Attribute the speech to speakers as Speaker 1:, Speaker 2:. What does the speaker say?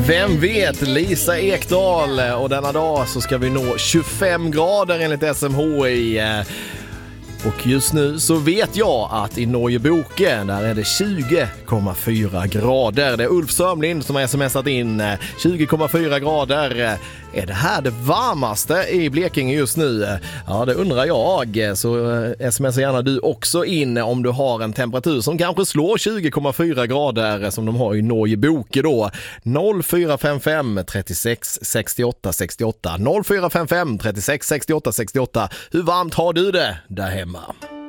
Speaker 1: Vem vet, Lisa Ekdahl, och denna dag så ska vi nå 25 grader enligt SMHI. Och just nu så vet jag att i Norgeboke där är det 20,4 grader. Det är Ulf Sörmlind som har smsat in 20,4 grader. Är det här det varmaste i Blekinge just nu? Ja, det undrar jag. Så smsa gärna du också in om du har en temperatur som kanske slår 20,4 grader som de har i Norgeboke då. 0455 36 68 68. 0455 36 68 68. Hur varmt har du det där hemma?